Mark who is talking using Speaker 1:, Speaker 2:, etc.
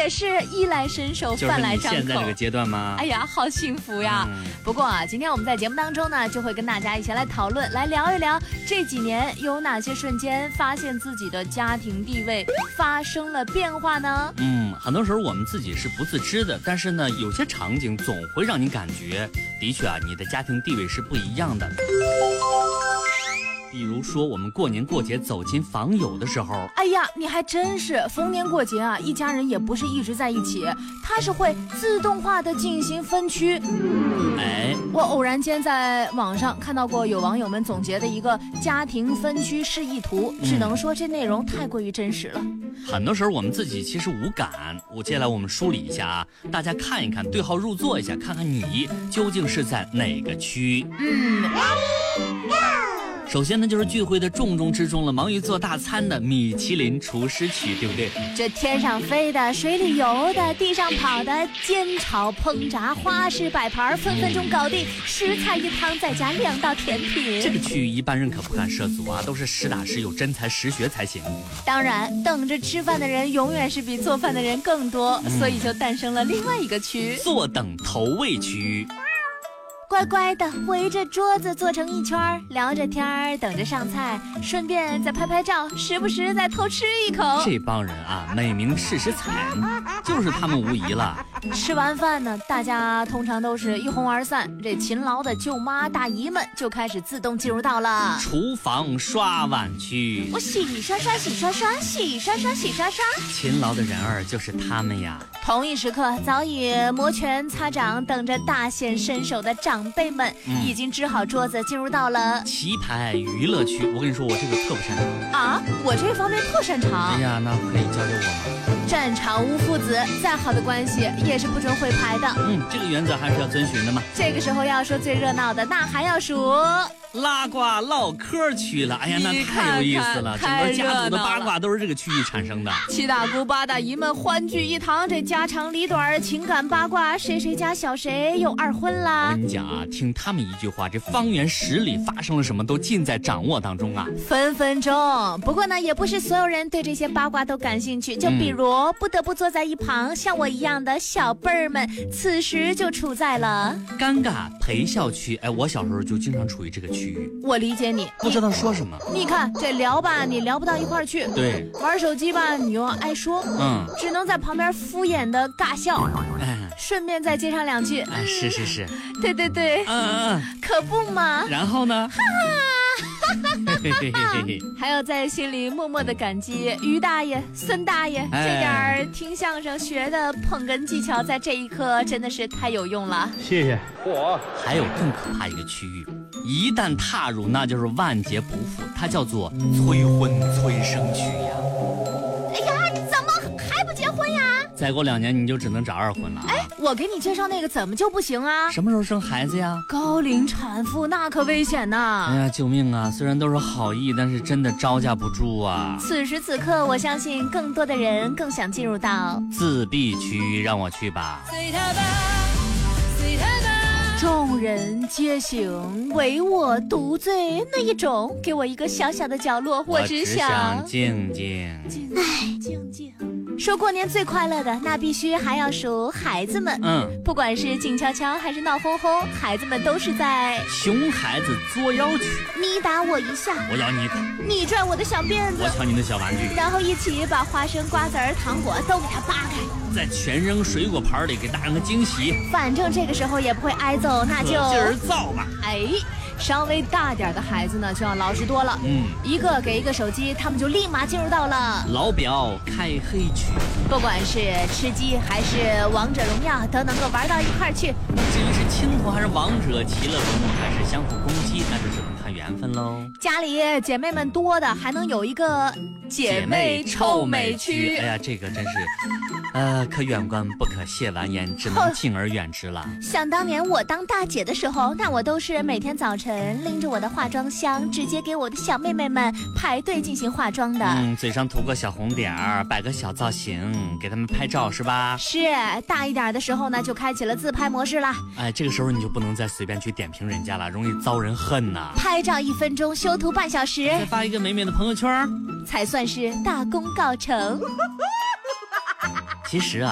Speaker 1: 也是衣来伸手，饭来张口。
Speaker 2: 就是你现在这个阶段吗？
Speaker 1: 哎呀，好幸福呀！不过啊，今天我们在节目当中呢，就会跟大家一起来讨论，来聊一聊这几年有哪些瞬间发现自己的家庭地位发生了变化呢？
Speaker 2: 很多时候我们自己是不自知的，但是呢，有些场景总会让你感觉，的确啊，你的家庭地位是不一样的。比如说我们过年过节走亲访友的时候，
Speaker 1: 哎呀，你还真是逢年过节啊，一家人也不是一直在一起，它是会自动化的进行分区。我偶然间在网上看到过有网友们总结的一个家庭分区示意图，只能说这内容太过于真实了。
Speaker 2: 很多时候我们自己其实无感。接下来我们梳理一下啊，大家看一看，对号入座一下，看看你究竟是在哪个区。首先呢，就是聚会的重中之重了，忙于做大餐的米其林厨师区，对不对？
Speaker 1: 这天上飞的、水里游的、地上跑的，煎炒烹炸、花式摆盘，分分钟搞定，10菜1汤再加2道甜品。
Speaker 2: 这个区域一般人可不敢涉足啊，都是实打实有真才实学才行。
Speaker 1: 当然，等着吃饭的人永远是比做饭的人更多，所以就诞生了另外一个区——
Speaker 2: 坐等投喂区。
Speaker 1: 乖乖的围着桌子坐成一圈，聊着天，等着上菜，顺便再拍拍照，时不时再偷吃一口。
Speaker 2: 这帮人啊，美名事实惨，就是他们无疑了。
Speaker 1: 吃完饭呢，大家通常都是一哄而散，这勤劳的舅妈大姨们就开始自动进入到了
Speaker 2: 厨房刷碗区。
Speaker 1: 我洗刷刷洗刷刷洗刷刷洗刷刷，
Speaker 2: 勤劳的人儿就是他们呀。
Speaker 1: 同一时刻，早已摩拳擦掌等着大显身手的长辈们已经支好桌子，进入到了
Speaker 2: 棋牌娱乐区。我跟你说，我这个特不擅长
Speaker 1: 啊，我这方面特擅长。
Speaker 2: 哎呀，那可以教教我吗？
Speaker 1: 战场无父子，再好的关系也是不准毁牌的。
Speaker 2: 这个原则还是要遵循的嘛。
Speaker 1: 这个时候要说最热闹的，那还要数
Speaker 2: 拉呱唠嗑区了。哎呀，那太有意思了，整个家族的八卦都是这个区域产生的。
Speaker 1: 七大姑八大姨们欢聚一堂，这家长里短、情感八卦，谁家小谁又二婚啦。
Speaker 2: 我跟你讲啊，听他们一句话，这方圆10里发生了什么都尽在掌握当中啊，
Speaker 1: 分分钟。不过呢，也不是所有人对这些八卦都感兴趣，就比如不得不坐在一旁像我一样的小辈儿们，此时就处在了
Speaker 2: 尴尬陪笑区。我小时候就经常处于这个区域。
Speaker 1: 我理解你，
Speaker 2: 不知道说什么。
Speaker 1: 你看这聊吧，你聊不到一块儿去；
Speaker 2: 对，
Speaker 1: 玩手机吧，你又爱说，只能在旁边敷衍的尬笑，顺便再接上2句。
Speaker 2: 是，
Speaker 1: 对，可不嘛。
Speaker 2: 然后呢？
Speaker 1: 还有在心里默默的感激于大爷、孙大爷，这点听相声学的捧哏技巧，在这一刻真的是太有用了。
Speaker 3: 谢谢。
Speaker 2: 还有更可怕一个区域，一旦踏入，那就是万劫不复，它叫做催婚催生区呀。
Speaker 1: 哎呀，怎么还不结婚呀？
Speaker 2: 再过2年你就只能找2婚了。
Speaker 1: 我给你介绍那个怎么就不行啊？
Speaker 2: 什么时候生孩子呀？
Speaker 1: 高龄产妇那可危险呐！
Speaker 2: 哎呀，救命啊！虽然都是好意，但是真的招架不住啊。
Speaker 1: 此时此刻，我相信更多的人更想进入到
Speaker 2: 自闭区，让我去吧。
Speaker 1: 随他吧，随他吧，众人皆醒，唯我独醉那一种。给我一个小小的角落，我只想
Speaker 2: 静静。
Speaker 1: 静静。说过年最快乐的，那必须还要数孩子们。不管是静悄悄还是闹哄哄，孩子们都是在
Speaker 2: 熊孩子作妖区。
Speaker 1: 你打我一下，
Speaker 2: 我咬你一口；
Speaker 1: 你拽我的小辫子，
Speaker 2: 我抢你的小玩具。
Speaker 1: 然后一起把花生、瓜子儿、糖果都给它扒开，
Speaker 2: 在全扔水果盘里给大人个惊喜。
Speaker 1: 反正这个时候也不会挨揍，那就
Speaker 2: 劲儿造吧。
Speaker 1: 稍微大点的孩子呢，就要老实多了。一个给一个手机，他们就立马进入到了
Speaker 2: 老表开黑区。
Speaker 1: 不管是吃鸡还是王者荣耀，都能够玩到一块儿去。
Speaker 2: 至于是青铜还是王者，其乐融融还是相互攻击，那就只能看缘分喽。
Speaker 1: 家里姐妹们多的，还能有一个姐妹臭美区。
Speaker 2: 哎呀，这个真是，可远观不可亵玩焉，只能敬而远之了。
Speaker 1: 想当年我当大姐的时候，那我都是每天早晨拎着我的化妆箱，直接给我的小妹妹们排队进行化妆的。
Speaker 2: 嘴上涂个小红点儿，摆个小造型，给他们拍照是吧？
Speaker 1: 是，大一点的时候呢，就开启了自拍模式啦。
Speaker 2: 这个时候你就不能再随便去点评人家了，容易遭人恨呐。
Speaker 1: 拍照1分钟，修图半小时，
Speaker 2: 再发一个美美的朋友圈，
Speaker 1: 才算是大功告成。
Speaker 2: 其实啊。